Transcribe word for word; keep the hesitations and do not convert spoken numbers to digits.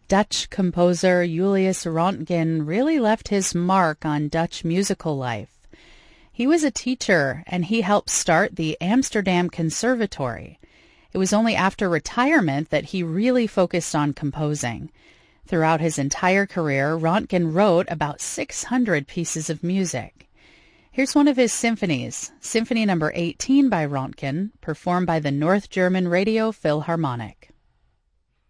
Dutch composer Julius Röntgen really left his mark on Dutch musical life. He was a teacher, and he helped start the Amsterdam Conservatory. It was only after retirement that he really focused on composing. Throughout his entire career, Röntgen wrote about six hundred pieces of music. Here's one of his symphonies, Symphony number eighteen by Röntgen, performed by the North German Radio Philharmonic.